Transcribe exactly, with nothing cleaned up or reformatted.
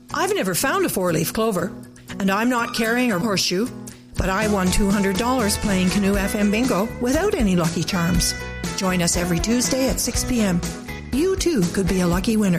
I've never found a four-leaf clover, and I'm not carrying a horseshoe, but I won two hundred dollars playing Canoe F M Bingo without any Lucky Charms. Join us every Tuesday at six p.m. You too could be a lucky winner.